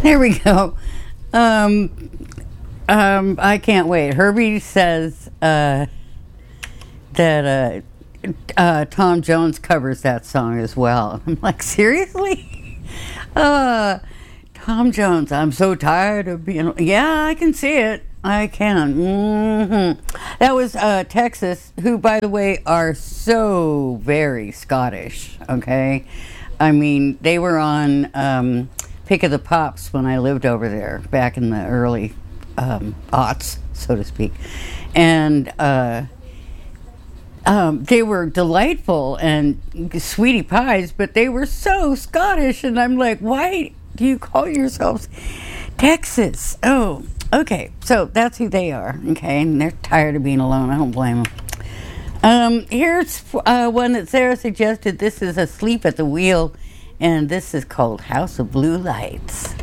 There we go. I can't wait. Herbie says that Tom Jones covers that song as well. I'm like, seriously? Tom Jones, I'm so tired of being... Yeah, I can see it. I can. That was Texas, who, by the way, are so very Scottish, okay? I mean, they were on Pick of the Pops when I lived over there back in the early aughts, so to speak. And they were delightful and sweetie pies, but they were so Scottish, and I'm like, why do you call yourselves Texas? Oh, okay, so that's who they are, okay, and they're tired of being alone. I don't blame them. Here's one that Sarah suggested. This is Asleep at the Wheel, and this is called House of Blue Lights.